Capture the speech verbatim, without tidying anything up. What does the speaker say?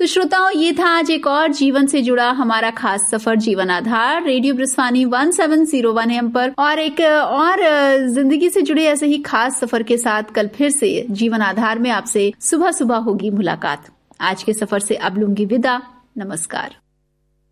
तो श्रोताओं, ये था आज एक और जीवन से जुड़ा हमारा खास सफर जीवन आधार radio ब्रिस्वानी one seven zero one M पर, और एक और जिंदगी से जुड़े ऐसे ही खास सफर के साथ कल फिर से जीवन आधार में आपसे सुबह सुबह होगी मुलाकात। आज के सफर से अब लूंगी विदा। नमस्कार।